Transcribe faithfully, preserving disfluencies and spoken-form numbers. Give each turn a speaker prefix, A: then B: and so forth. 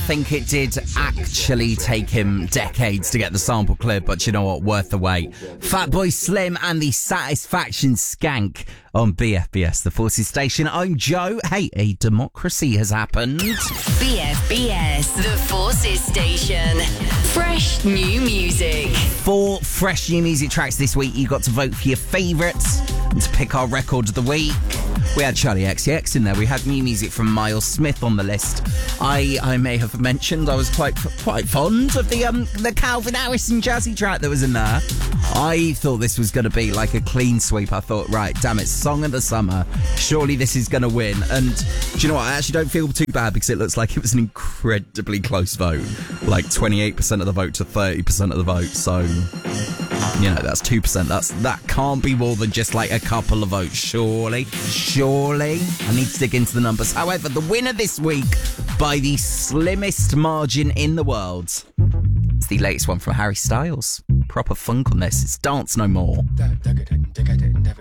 A: think it did actually take him decades to get the sample cleared, but you know what? Worth the wait. Fatboy Slim and the Satisfaction Skank on B F B S, the Forces Station. I'm Joe. Hey, a democracy has happened.
B: B F B S, the Forces Station. Fresh new music.
A: Four fresh new music tracks this week. You got to vote for your favourites and to pick our record of the week. We had Charlie X C X in there. We had new music from Miles Smith on the list. I I may have mentioned I was quite quite fond of the um the Calvin Harris and jazzy track that was in there. I thought this was going to be like a clean sweep. I thought, right, damn it, song of the summer. Surely this is going to win. And do you know what? I actually don't feel too bad because it looks like it was an incredibly close vote. Like twenty-eight percent of the vote to thirty percent of the vote. So, you know, that's two percent. That's That can't be more than just like a couple of votes, surely. Surely. I need to dig into the numbers. However, the winner this week by the slimmest margin in the world, it's the latest one from Harry Styles. Proper funk on this. It's Dance No More.